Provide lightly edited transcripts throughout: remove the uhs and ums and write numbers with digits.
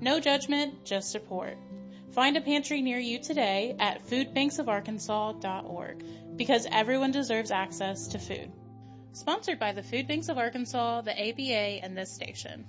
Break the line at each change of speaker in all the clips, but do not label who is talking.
No judgment, just support. Find a pantry near you today at foodbanksofarkansas.org, because everyone deserves access to food. Sponsored by the Food Banks of Arkansas, the ABA, and this station.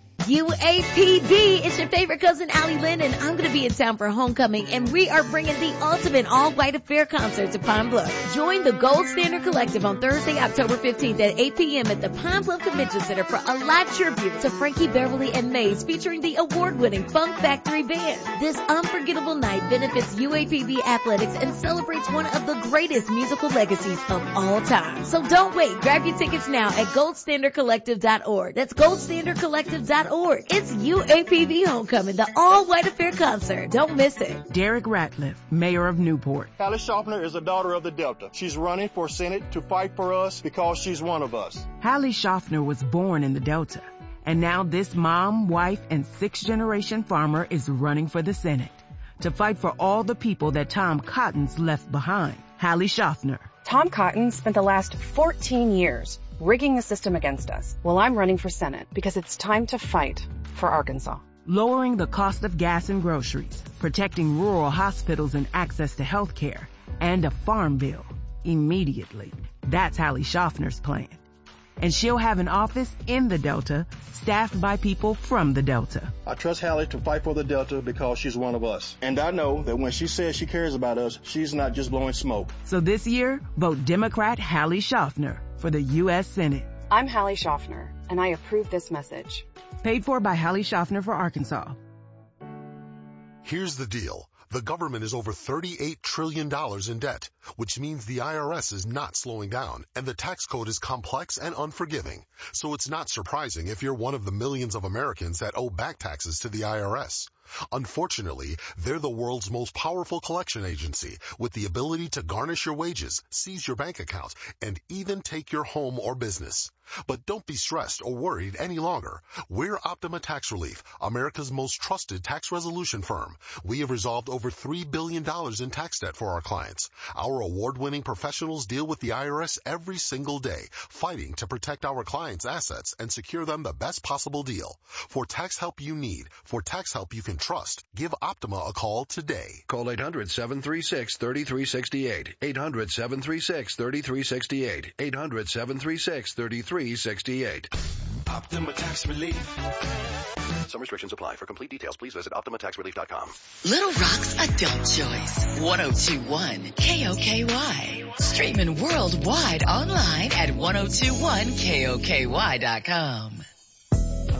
UAPB, it's your favorite cousin Allie Lynn, and I'm going to be in town for homecoming, and we are bringing the ultimate all-white affair concert to Pine Bluff. Join the Gold Standard Collective on Thursday, October 15th at 8 p.m. at the Pine Bluff Convention Center for a live tribute to Frankie Beverly and Maze, featuring the award-winning Funk Factory Band. This unforgettable night benefits UAPB athletics and celebrates one of the greatest musical legacies of all time. So don't wait. Grab your tickets now at goldstandardcollective.org. That's goldstandardcollective.org. It's UAPB Homecoming, the all-white affair concert. Don't miss it.
Derek Ratliff, Mayor of Newport.
Hallie Schaffner is a daughter of the Delta. She's running for Senate to fight for us because she's one of us.
Hallie Schaffner was born in the Delta, and now this mom, wife, and sixth-generation farmer is running for the Senate to fight for all the people that Tom Cotton's left behind. Hallie Schaffner.
Tom Cotton spent the last 14 years rigging the system against us. Well, I'm running for Senate because it's time to fight for Arkansas.
Lowering the cost of gas and groceries, protecting rural hospitals and access to health care, and a farm bill immediately. That's Hallie Schaffner's plan. And she'll have an office in the Delta, staffed by people from the Delta.
I trust Hallie to fight for the Delta because she's one of us. And I know that when she says she cares about us, she's not just blowing smoke.
So this year, vote Democrat Hallie Schaffner for the U.S. Senate.
I'm Hallie Schaffner, and I approve this message.
Paid for by Hallie Schaffner for Arkansas.
Here's the deal. The government is over $38 trillion in debt, which means the IRS is not slowing down, and the tax code is complex and unforgiving. So it's not surprising if you're one of the millions of Americans that owe back taxes to the IRS. Unfortunately, they're the world's most powerful collection agency, with the ability to garnish your wages, seize your bank account, and even take your home or business. But don't be stressed or worried any longer. We're Optima Tax Relief, America's most trusted tax resolution firm. We have resolved over $3 billion in tax debt for our clients. Our award-winning professionals deal with the IRS every single day, fighting to protect our clients' assets and secure them the best possible deal. For tax help you need, for tax help you can trust, give Optima a call today.
Call 800-736-3368. 800-736-3368. 800-736-3368.
Optima Tax Relief.
Some restrictions apply. For complete details, please visit OptimaTaxRelief.com.
Little Rock's Adult Choice. 102.1 KOKY. Streaming worldwide online at 1021koky.com.